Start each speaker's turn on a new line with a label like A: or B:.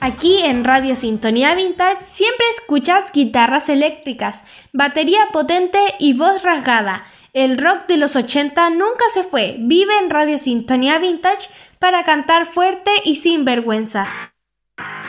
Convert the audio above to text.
A: Aquí en Radio Sintonía Vintage siempre escuchas guitarras eléctricas, batería potente y voz rasgada. El rock de los 80 nunca se fue. Vive en Radio Sintonía Vintage para cantar fuerte y sin vergüenza.